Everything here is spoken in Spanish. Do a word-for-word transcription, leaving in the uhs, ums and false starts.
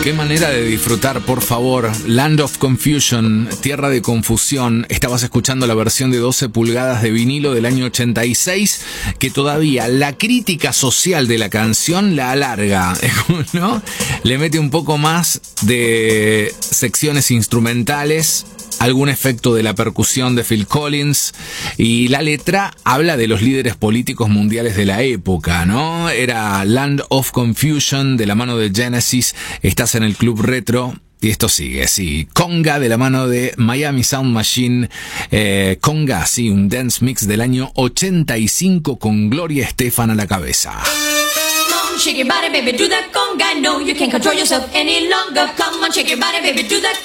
Qué manera de disfrutar, por favor. Land of Confusion, Tierra de Confusión. Estabas escuchando la versión de doce pulgadas de vinilo del año ochenta y seis, que todavía la crítica social de la canción la alarga, ¿no? Le mete un poco más de secciones instrumentales, algún efecto de la percusión de Phil Collins, y la letra habla de los líderes políticos mundiales de la época, ¿no? Era Land of Confusion de la mano de Genesis. Estás en el Club Retro y esto sigue, sí. Conga de la mano de Miami Sound Machine. Eh, Conga, sí, un dance mix del año ochenta y cinco con Gloria Estefan a la cabeza. Shake your body, baby, do that conga. No, you can't control yourself any longer. Come on, shake your body, baby, do that